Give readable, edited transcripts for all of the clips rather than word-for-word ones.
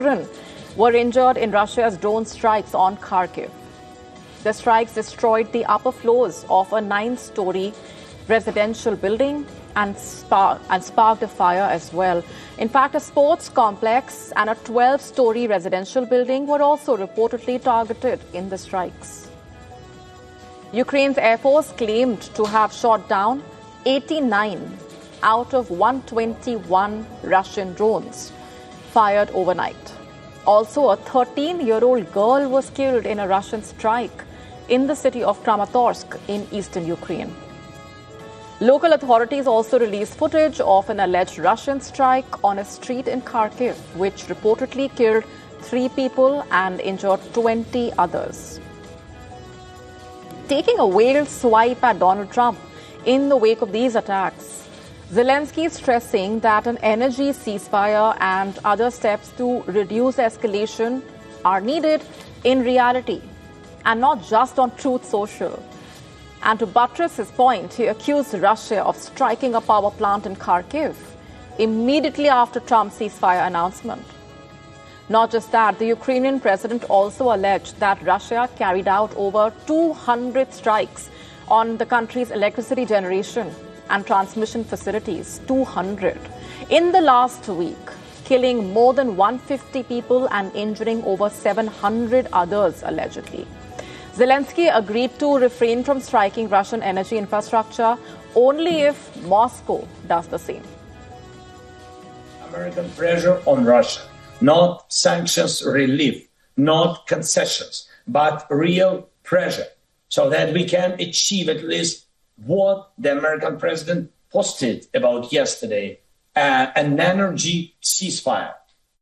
were injured in Russia's drone strikes on Kharkiv. The strikes destroyed the upper floors of a 9-story residential building and sparked a fire as well. In fact, a sports complex and a 12-story residential building were also reportedly targeted in the strikes. Ukraine's Air Force claimed to have shot down 89 out of 121 Russian drones fired overnight. Also, a 13-year-old girl was killed in a Russian strike in the city of Kramatorsk in eastern Ukraine. Local authorities also released footage of an alleged Russian strike on a street in Kharkiv, which reportedly killed 3 people and injured 20 others. Taking a veiled swipe at Donald Trump in the wake of these attacks, Zelensky is stressing that an energy ceasefire and other steps to reduce escalation are needed in reality and not just on Truth Social. And to buttress his point, he accused Russia of striking a power plant in Kharkiv immediately after Trump's ceasefire announcement. Not just that, the Ukrainian president also alleged that Russia carried out over 200 strikes on the country's electricity generation and transmission facilities, 200, in the last week, killing more than 150 people and injuring over 700 others, allegedly. Zelensky agreed to refrain from striking Russian energy infrastructure only if Moscow does the same. American pressure on Russia, not sanctions relief, not concessions, but real pressure, so that we can achieve at least what the American president posted about yesterday, an energy ceasefire.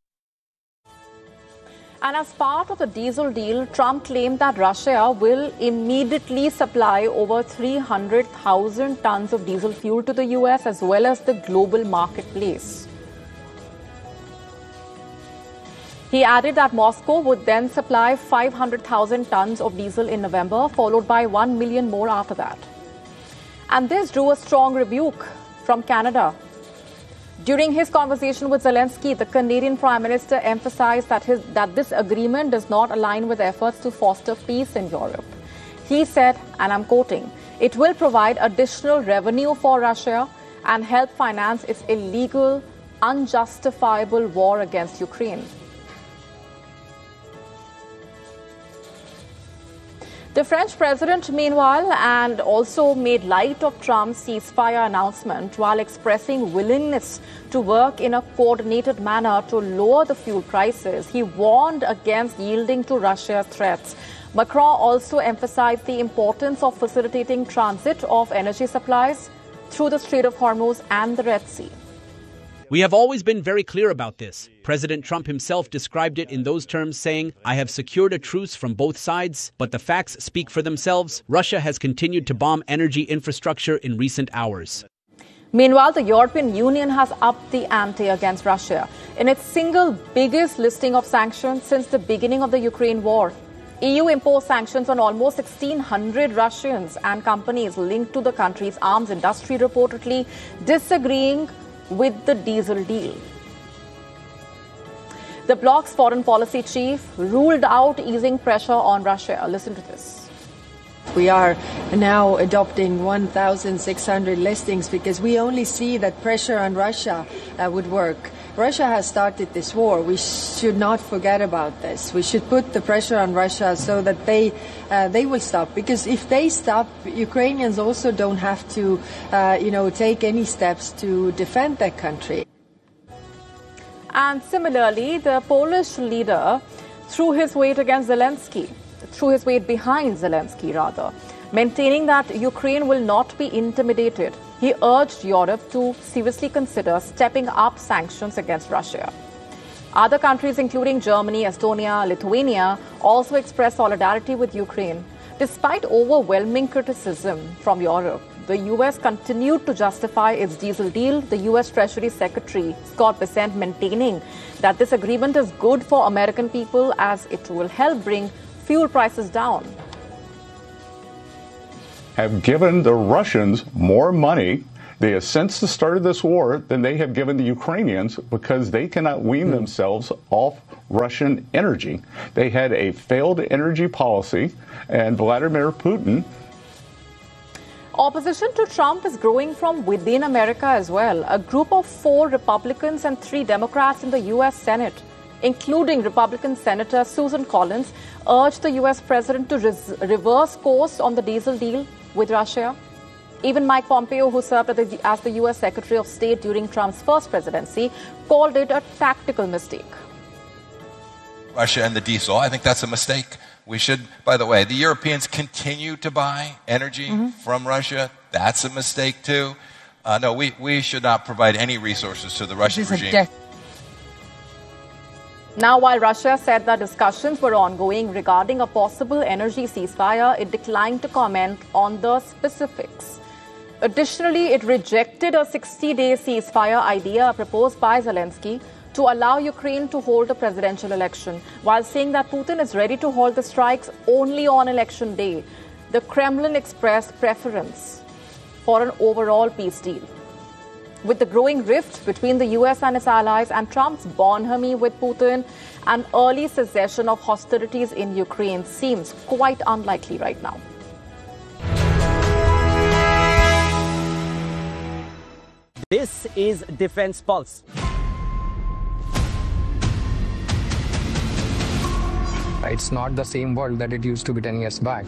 And as part of the diesel deal, Trump claimed that Russia will immediately supply over 300,000 tons of diesel fuel to the U.S. as well as the global marketplace. He added that Moscow would then supply 500,000 tons of diesel in November, followed by 1 million more after that. And this drew a strong rebuke from Canada. During his conversation with Zelensky, the Canadian Prime Minister emphasized that this agreement does not align with efforts to foster peace in Europe. He said, and I'm quoting, "It will provide additional revenue for Russia and help finance its illegal, unjustifiable war against Ukraine." The French president, meanwhile, and also made light of Trump's ceasefire announcement while expressing willingness to work in a coordinated manner to lower the fuel prices. He warned against yielding to Russia's threats. Macron also emphasized the importance of facilitating transit of energy supplies through the Strait of Hormuz and the Red Sea. We have always been very clear about this. President Trump himself described it in those terms, saying, "I have secured a truce from both sides, but the facts speak for themselves. Russia has continued to bomb energy infrastructure in recent hours." Meanwhile, the European Union has upped the ante against Russia in its single biggest listing of sanctions since the beginning of the Ukraine war. EU imposed sanctions on almost 1,600 Russians and companies linked to the country's arms industry, reportedly disagreeing with the diesel deal. The bloc's foreign policy chief ruled out easing pressure on Russia. Listen to this. We are now adopting 1,600 listings because we only see that pressure on Russia would work. Russia has started this war. We should not forget about this. We should put the pressure on Russia so that they will stop. Because if they stop, Ukrainians also don't have to, take any steps to defend their country. And similarly, the Polish leader threw his weight behind Zelensky, maintaining that Ukraine will not be intimidated. He urged Europe to seriously consider stepping up sanctions against Russia. Other countries, including Germany, Estonia, Lithuania, also expressed solidarity with Ukraine. Despite overwhelming criticism from Europe, the U.S. continued to justify its diesel deal, the U.S. Treasury Secretary Scott Bessent maintaining that this agreement is good for American people as it will help bring fuel prices down. Have given the Russians more money They have since the start of this war than they have given the Ukrainians because they cannot wean themselves off Russian energy. They had a failed energy policy, and Vladimir Putin. Opposition to Trump is growing from within America as well. A group of 4 Republicans and 3 Democrats in the U.S. Senate, including Republican Senator Susan Collins, urged the U.S. president to reverse course on the diesel deal with Russia. Even Mike Pompeo, who served as the U.S. Secretary of State during Trump's first presidency, called it a tactical mistake. Russia and the diesel, I think that's a mistake. We should, by the way, the Europeans continue to buy energy from Russia. That's a mistake too. No, we should not provide any resources to the Russian regime. Now, while Russia said that discussions were ongoing regarding a possible energy ceasefire, it declined to comment on the specifics. Additionally, it rejected a 60-day ceasefire idea proposed by Zelensky to allow Ukraine to hold a presidential election, while saying that Putin is ready to halt the strikes only on election day. The Kremlin expressed preference for an overall peace deal. With the growing rift between the US and its allies and Trump's bonhomie with Putin, an early cessation of hostilities in Ukraine seems quite unlikely right now. This is Defense Pulse. It's not the same world that it used to be 10 years back.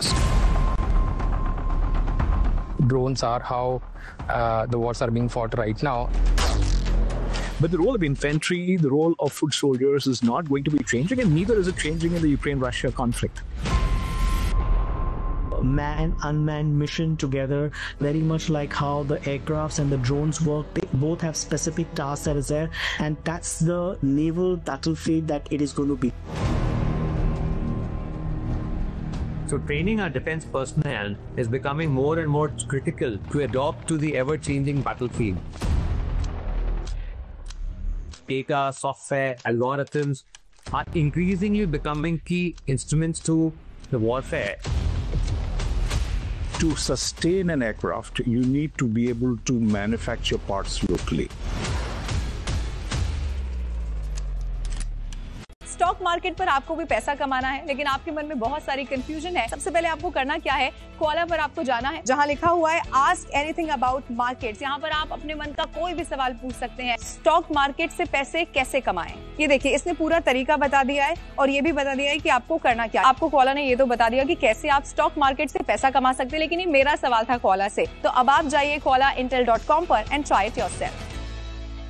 Drones are how the wars are being fought right now. But the role of infantry, the role of foot soldiers is not going to be changing, and neither is it changing in the Ukraine-Russia conflict. Man, unmanned mission together, very much like how the aircrafts and the drones work. They both have specific tasks that is there, and that's the naval battlefield that it is going to be. So training our defense personnel is becoming more and more critical to adapt to the ever-changing battlefield. Data, software, algorithms are increasingly becoming key instruments to the warfare. To sustain an aircraft, you need to be able to manufacture parts locally. Stock market पर आपको भी पैसा कमाना है, लेकिन आपके मन में बहुत सारी कंफ्यूजन है। सबसे पहले आपको करना क्या है, कोला पर आपको जाना है, जहां लिखा हुआ है आस्क एनीथिंग अबाउट मार्केट्स। यहां पर आप अपने मन का कोई भी सवाल पूछ सकते हैं। स्टॉक मार्केट से पैसे कैसे कमाएं, ये देखिए, इसने पूरा तरीका बता दिया है और ये भी बता दिया है कि आपको करना क्या। आपको कोला ने ये तो बता दिया कि कैसे आप स्टॉक मार्केट से पैसा कमा सकते हैं, लेकिन ये मेरा सवाल था कोला से। तो अब आप जाइए kolaintel.com पर एंड ट्राई इट योरसेल्फ।